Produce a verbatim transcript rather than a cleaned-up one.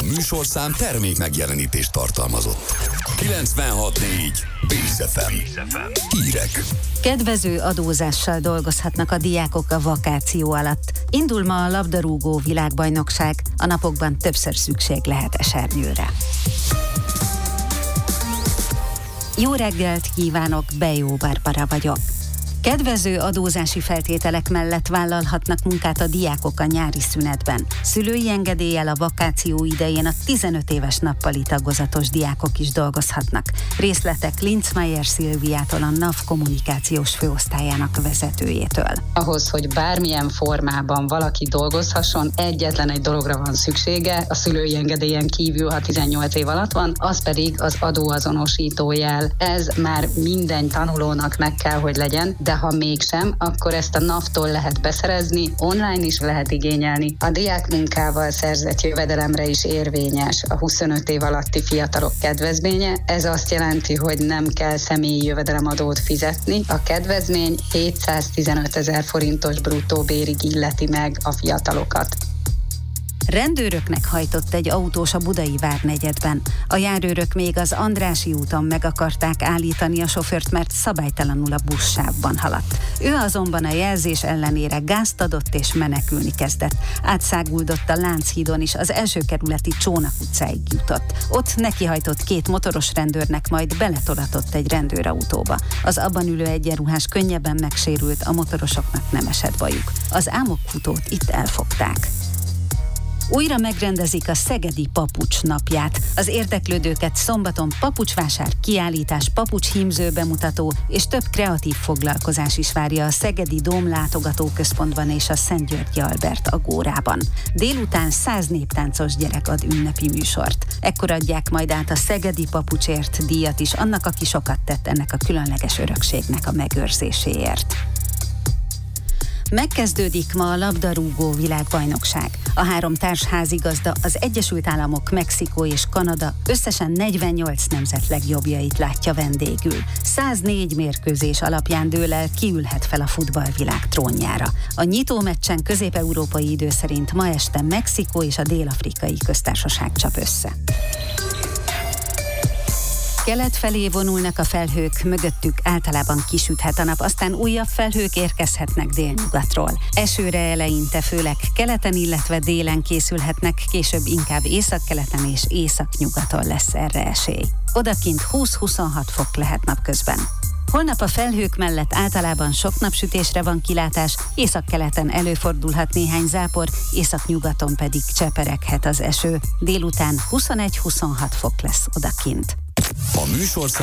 műsorszám termék megjelenítést tartalmazott. kilencvenhat négy Bész ef em. Hírek. Kedvező adózással dolgozhatnak a diákok a vakáció alatt. Indul ma a labdarúgó világbajnokság, a napokban többször szükség lehet esernyőre. Jó reggelt kívánok, Bejó Barbara vagyok. Kedvező adózási feltételek mellett vállalhatnak munkát a diákok a nyári szünetben. Szülői engedéllyel a vakáció idején a tizenöt éves nappali tagozatos diákok is dolgozhatnak. Részletek Linzmeier Szilviától, a NAV kommunikációs főosztályának vezetőjétől. Ahhoz, hogy bármilyen formában valaki dolgozhasson, egyetlen egy dologra van szüksége, a szülői engedélyen kívül, ha tizennyolc év alatt van, az pedig az adóazonosító jel. Ez már minden tanulónak meg kell, hogy legyen, de ha mégsem, akkor ezt a NAV-tól lehet beszerezni, online is lehet igényelni. A diákmunkával szerzett jövedelemre is érvényes a huszonöt év alatti fiatalok kedvezménye. Ez azt jelenti, hogy nem kell személyi jövedelemadót fizetni. A kedvezmény hétszáztizenötezer forintos bruttó bérig illeti meg a fiatalokat. Rendőröknek hajtott egy autós a Budai várnegyedben. A járőrök még az Andrássy úton meg akarták állítani a sofőrt, mert szabálytalanul a buszsávban haladt. Ő azonban a jelzés ellenére gázt adott és menekülni kezdett. Átszáguldott a Lánchídon is, az első kerületi Csónak utcáig jutott. Ott nekihajtott két motoros rendőrnek, majd beletolatott egy rendőrautóba. Az abban ülő egyenruhás könnyebben megsérült, a motorosoknak nem esett bajuk. Az álmokfutót itt elfogták. Újra megrendezik a Szegedi Papucs napját. Az érdeklődőket szombaton papucsvásár, kiállítás, papucshímző bemutató és több kreatív foglalkozás is várja a Szegedi Dóm látogatóközpontban és a Szentgyörgyi Albert agórában. Délután száz néptáncos gyerek ad ünnepi műsort. Ekkor adják majd át a Szegedi Papucsért díjat is annak, aki sokat tett ennek a különleges örökségnek a megőrzéséért. Megkezdődik ma a labdarúgó világbajnokság. A három társházigazda, az Egyesült Államok, Mexikó és Kanada összesen negyvennyolc nemzet legjobbjait látja vendégül. száznégy mérkőzés alapján dől el, ki ülhet fel a futballvilág trónjára. A nyitó meccsen közép-európai idő szerint ma este Mexikó és a Dél-afrikai köztársaság csap össze. Kelet felé vonulnak a felhők, mögöttük általában kisüthet a nap, aztán újabb felhők érkezhetnek délnyugatról. Esőre eleinte főleg keleten, illetve délen készülhetnek, később inkább északkeleten és északnyugaton lesz erre esély. Odakint húsz-huszonhat fok lehet napközben. Holnap a felhők mellett általában sok napsütésre van kilátás, északkeleten előfordulhat néhány zápor, északnyugaton pedig csepereghet az eső. Délután huszonegy-huszonhat fok lesz odakint. A műsorszám